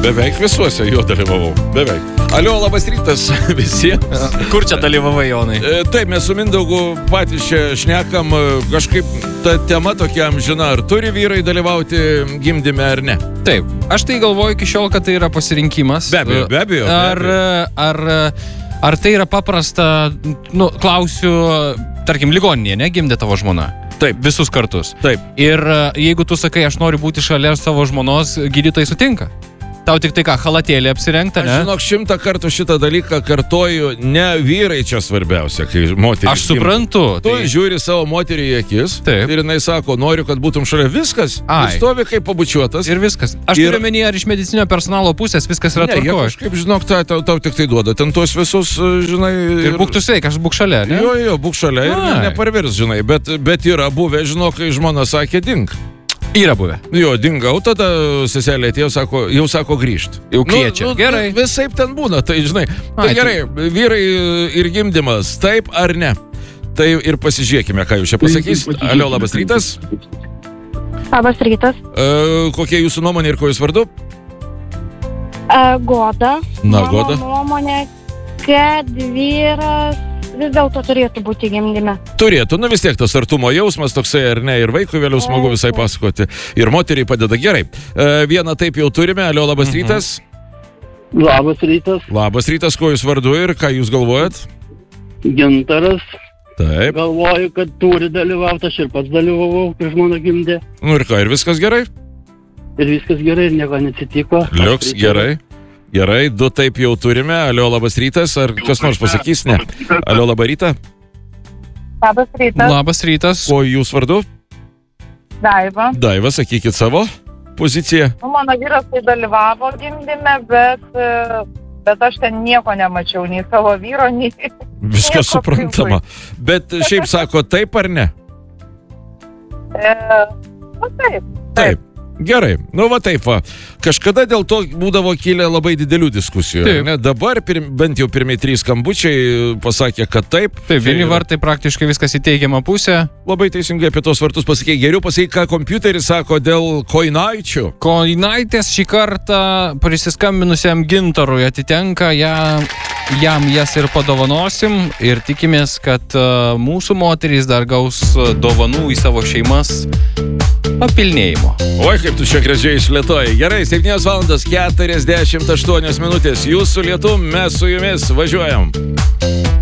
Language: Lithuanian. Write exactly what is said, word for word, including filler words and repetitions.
Beveik visuose jo dalyvavau. Beveik. Alio, labas rytas visiems. Kur čia dalyvavai, Jonai? E, taip, mes su Mindaugu patys čia šnekam, kažkaip ta tema tokia amžina, ar turi vyrai dalyvauti gimdyme ar ne. Taip, aš tai galvoju iki šiol, kad tai yra pasirinkimas. Be abejo, be abejo. Ar, be abejo. ar, ar tai yra paprasta, nu, klausiu, tarkim, ligoninėje, ne, gimdė tavo žmona? Taip. Visus kartus. Taip. Ir jeigu tu sakai, aš noriu būti šalia savo žmonos, gydytojai sutinka? Tau tik tai ką, halatėlį apsirengta, ne? Aš žinok, šimtą kartų šitą dalyką kartoju, ne vyrai čia svarbiausia, kai moteris. Aš suprantu. Tu tai... žiūri savo moterį į akis. Taip. Ir jinai sako, noriu, kad būtum šalia. Viskas. Ai. Ir stovi kaip pabučiuotas. Ir viskas. Aš ir... turiu menį, ar iš medicinio personalo pusės viskas yra tvarkoj. Ne, kažkaip, žinok, tau, tau, tau tik tai duoda. Ten tuos visus, žinai... Ir, ir būk tu sveikas, būk šalia, ne? Jo, jo, būk šalia ir Ai. neparvirs, žinai. Bet, bet yra buvę, žinok, kai žmona sakė, dink. Yra buvę. Jo, dingau, tada seselė atėjo, sako, jau sako grįžt. Jau kviečia. Nu, nu, gerai. Visaip ten būna, tai žinai. Tai Ai, gerai, tai... vyrai ir gimdymas, taip ar ne? Tai ir pasižiūrėkime, ką jūs čia pasakys. Alio, labas rytas. Labas rytas. E, kokia jūsų nuomonė ir ko jūs vardu? E, Goda. Na, Mano Goda. nuomonė, kad vyras vis dėlto turėtų būti gimdyme. Turėtų, nu vis tiek tas artumo jausmas toksai, ar ne, ir vaikui vėliau smagu visai pasakoti. Ir moteriai padeda. Gerai, e, vieną taip jau turime. Alio, labas mhm. rytas. Labas rytas. Labas rytas, ko jūs vardu ir ką jūs galvojat? Gintaras. Taip. Galvoju, kad turi dalyvauti, aš ir pats dalyvavau, kai žmona gimdė. Nu ir ką, ir viskas gerai? Ir viskas gerai, ir nieko neatsitiko. Liuks, gerai. Gerai, du taip jau turime. Alio, labas rytas. Ar kas nors pasakys? Ne. Alio, labą rytą. Labas rytas. Labas rytas. Ko jūs vardu? Daiva. Daiva, sakykit savo poziciją. Nu, mano vyras tai dalyvavo gimdyme, bet, bet aš ten nieko nemačiau, nei savo vyro, nei... Viskas suprantama. Bet šiaip sako taip ar ne? E, nu, taip. Taip. Gerai, nu va taip va. Kažkada dėl to būdavo kilę labai didelių diskusijų. Ne? Dabar pirm, bent jau pirmie trys skambučiai pasakė, kad taip. Taip, vieni vartai praktiškai viskas į teigiamą pusę. Labai teisingai apie tos vartus pasakė. Geriau pasakė, ką kompiuteris sako dėl koinaičių. Koinaitės šį kartą prisiskambinusiam Gintarui atitenka, ją, jam jas ir padovanosim ir tikimės, kad uh, mūsų moterys dar gaus dovanų į savo šeimas papilnėjimo. Oi, kaip tu čia gražiai išlėtoji. Gerai, septynios valandos keturiasdešimt aštuonios minutės. Jūs su lietum, mes su jumis važiuojam.